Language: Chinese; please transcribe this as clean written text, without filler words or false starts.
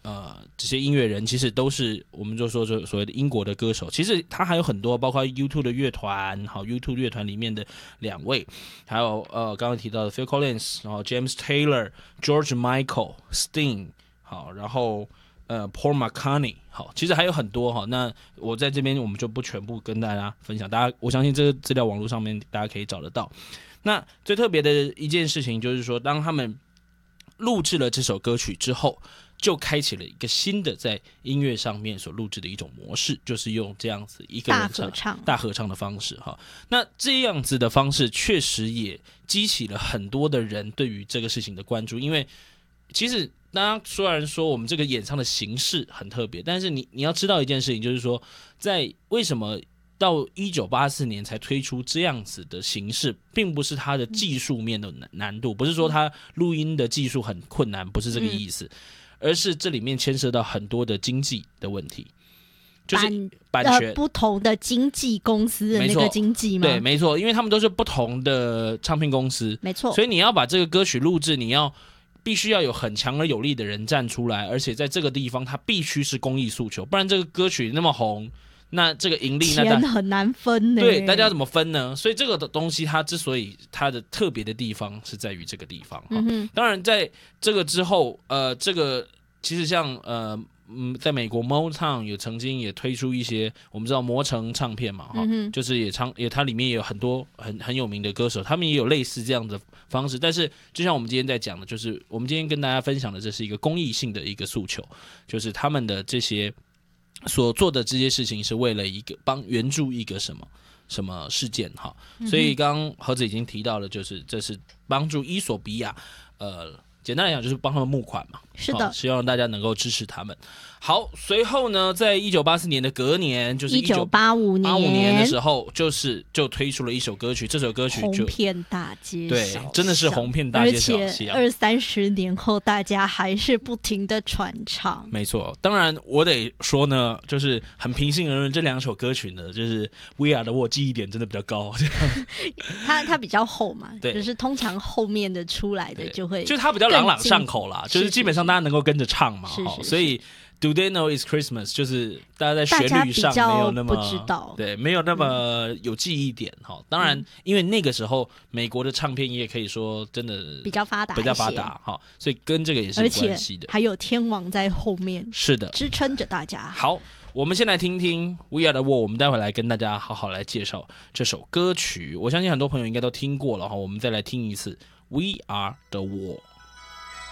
这些音乐人其实都是我们就说所谓的英国的歌手，其实他还有很多，包括 U2 的乐团，好 U2 乐团里面的2位，还有刚刚提到的 Phil Collins， 然后 James Taylor、George Michael、Sting， 好，然后Paul McCartney， 好，其实还有很多哈。那我在这边我们就不全部跟大家分享，我相信这个资料网络上面大家可以找得到。那最特别的一件事情就是说，当他们录制了这首歌曲之后，就开启了一个新的在音乐上面所录制的一种模式，就是用这样子一个人大合唱的方式哈。那这样子的方式确实也激起了很多的人对于这个事情的关注，因为其实大家虽然说我们这个演唱的形式很特别，但是你要知道一件事情，就是说在为什么到1984年才推出这样子的形式，并不是它的技术面的难度，不是说它录音的技术很困难，不是这个意思，而是这里面牵涉到很多的经济的问题，就是版权不同的经纪公司的那个经纪吗？ 对，没错，因为他们都是不同的唱片公司， 没错， 所以你要把这个歌曲录制，必须要有很强而有力的人站出来，而且在这个地方它必须是公益诉求，不然这个歌曲那么红，那这个盈利钱很难分呢。 对，大家怎么分呢？所以这个的东西它之所以它的特别的地方是在于这个地方。当然在这个之后，这个其实像在美国 Motown 曾经也推出一些，我们知道魔城唱片嘛，就是它里面也有很多很有名的歌手，他们也有类似这样的方式。但是就像我们今天在讲的，就是我们今天跟大家分享的，这是一个公益性的一个诉求，就是他们的这些所做的这些事情是为了一个援助一个什么事件哈。所以刚刚盒子已经提到了，就是这是帮助伊索比亚，简单来讲就是帮他们募款嘛， 是的， 希望大家能够支持他们。好，随后呢，在1984年的隔年，就是 1985 年的时候，就推出了一首歌曲，这首歌曲就红遍大街小巷， 对，真的是红遍大街小巷， 而且20-30年后，大家还是不停的传唱。 没错，当然我得说呢，就是很平心而论，这2首歌曲呢，就是 We Are the World 记忆点真的比较高， 它比较厚嘛， 对， 就是通常后面的出来的就会， 就是它比较朗朗上口啦，就是基本上大家能够跟着唱嘛，所以。Do they know it's Christmas？ 就是大家在旋律上没有那么不知道， 对，没有那么有记忆点哈。当然，因为那个时候美国的唱片业可以说真的比较发达哈，所以跟这个也是有关系的。 而且还有天王在后面， 是的， 支撑着大家。 好，我们先来听听 We Are the World， 我们待会来跟大家好好来介绍这首歌曲。我相信很多朋友应该都听过了哈，我们再来听一次 We Are the World。